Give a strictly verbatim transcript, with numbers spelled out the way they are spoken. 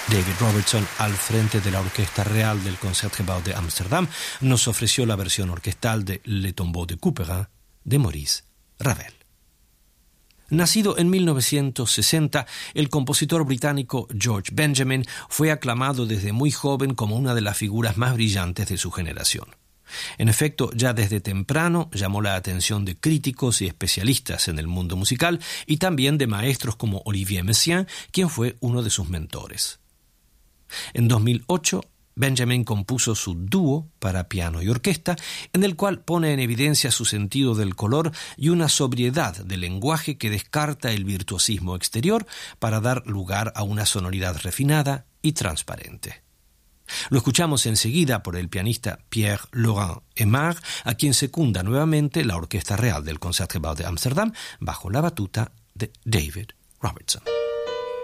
David Robertson, al frente de la Orquesta Real del Concertgebouw de Ámsterdam, nos ofreció la versión orquestal de Le Tombeau de Couperin de Maurice Ravel. Nacido en mil novecientos sesenta, el compositor británico George Benjamin fue aclamado desde muy joven como una de las figuras más brillantes de su generación. En efecto, ya desde temprano llamó la atención de críticos y especialistas en el mundo musical y también de maestros como Olivier Messiaen, quien fue uno de sus mentores. En dos mil ocho, Benjamin compuso su dúo para piano y orquesta, en el cual pone en evidencia su sentido del color y una sobriedad de lenguaje que descarta el virtuosismo exterior para dar lugar a una sonoridad refinada y transparente. Lo escuchamos enseguida por el pianista Pierre-Laurent Aimard, a quien secunda nuevamente la Orquesta Real del Concertgebouw de Ámsterdam bajo la batuta de David Robertson.